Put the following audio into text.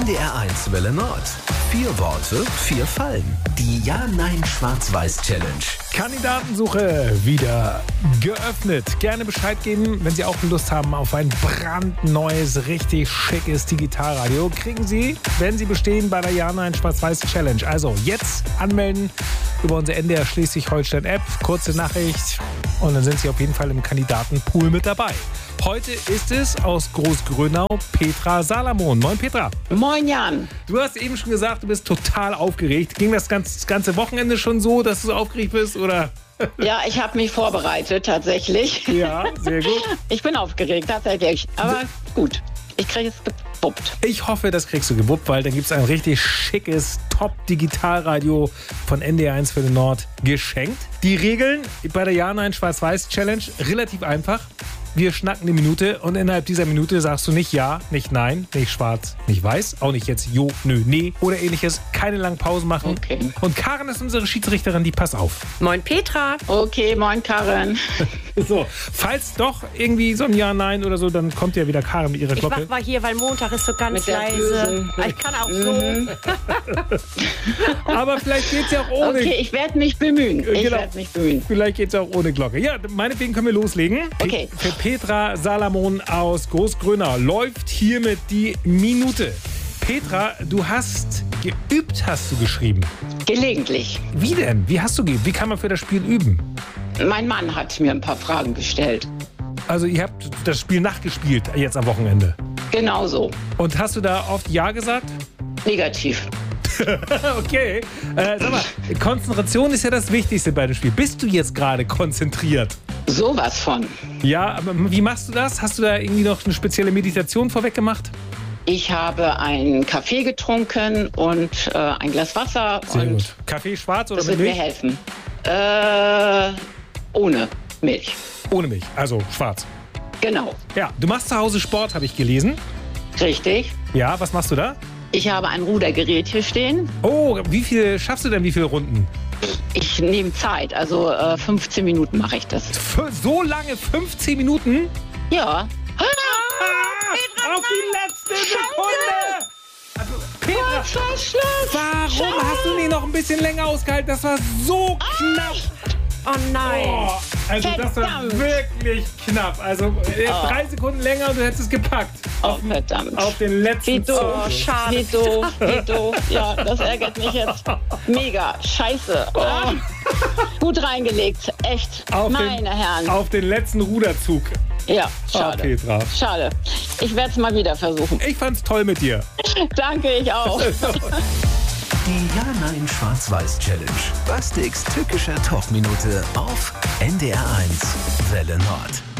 NDR1 Welle Nord. 4 Worte, 4 Fallen. Die Ja-Nein-Schwarz-Weiß-Challenge. Kandidatensuche wieder geöffnet. Gerne Bescheid geben, wenn Sie auch Lust haben auf ein brandneues, richtig schickes Digitalradio. Kriegen Sie, wenn Sie bestehen, bei der Ja-Nein-Schwarz-Weiß-Challenge. Also jetzt anmelden über unsere NDR Schleswig-Holstein-App. Kurze Nachricht und dann sind Sie auf jeden Fall im Kandidatenpool mit dabei. Heute ist es aus Großgrönau Petra Salamon. Moin Petra. Moin Jan. Du hast eben schon gesagt, du bist total aufgeregt. Ging das ganze Wochenende schon so, dass du so aufgeregt bist, oder? Ja, ich habe mich vorbereitet, tatsächlich. Ja, sehr gut. Ich bin aufgeregt, tatsächlich. Aber gut, ich kriege es gewuppt. Ich hoffe, das kriegst du gewuppt, weil dann gibt es ein richtig schickes Top-Digitalradio von NDR1 Welle Nord geschenkt. Die Regeln bei der Ja-Nein-Schwarz-Weiß-Challenge relativ einfach. Wir schnacken eine Minute und innerhalb dieser Minute sagst du nicht ja, nicht nein, nicht schwarz, nicht weiß, auch nicht jetzt jo, nö, nee oder ähnliches. Keine langen Pausen machen. Okay. Und Karen ist unsere Schiedsrichterin, die passt auf. Moin Petra. Okay, moin Karin. So, falls doch irgendwie so ein Ja, nein oder so, dann kommt ja wieder Karen mit ihrer Ich Glocke. mach mal hier, weil Montag ist so ganz Mit der leise. Blösen. Ich kann auch so. Aber vielleicht geht's ja auch ohne. Okay, ich werde mich bemühen. Vielleicht geht's auch ohne Glocke. Ja, meinetwegen können wir loslegen. Okay. Für Petra Salamon aus Großgrönau läuft hiermit die Minute. Petra, du hast geübt, hast du geschrieben. Gelegentlich. Wie denn? Wie hast du geübt? Wie kann man für das Spiel üben? Mein Mann hat mir ein paar Fragen gestellt. Also ihr habt das Spiel nachgespielt jetzt am Wochenende. Genau so. Und hast du da oft Ja gesagt? Negativ. Okay. Sag mal, Konzentration ist ja das Wichtigste bei dem Spiel. Bist du jetzt gerade konzentriert? Sowas von. Ja, aber wie machst du das? Hast du da irgendwie noch eine spezielle Meditation vorweg gemacht? Ich habe einen Kaffee getrunken und ein Glas Wasser. Sehr und gut. Kaffee schwarz oder das mit wird mir Milch? helfen. Ohne Milch. Ohne Milch, also schwarz. Genau. Ja, du machst zu Hause Sport, habe ich gelesen. Richtig. Ja, was machst du da? Ich habe ein Rudergerät hier stehen. Oh, schaffst du denn wie viele Runden? Ich nehme Zeit, also 15 Minuten mache ich das. So lange, 15 Minuten? Ja. Auf die letzte Sekunde! Also, Petra, warum hast du nicht noch ein bisschen länger ausgehalten? Das war so knapp. Oh nein. Oh, also das war Verdammt. wirklich knapp. Also 3 Sekunden länger und du hättest es gepackt. Oh, verdammt. Auf den Wie letzten doof. Zug. Schade. Wie doof, wie doof. Ja, das ärgert mich jetzt. Mega. Scheiße. Gut reingelegt. Echt. Meine Herren. Auf den letzten Ruderzug. Ja, schade. Petra. Schade. Ich werde es mal wieder versuchen. Ich fand's toll mit dir. Danke, ich auch. Die Ja-Nein-Schwarz-Weiß-Challenge. Bastiks tückische Top-Minute auf NDR1 Welle Nord.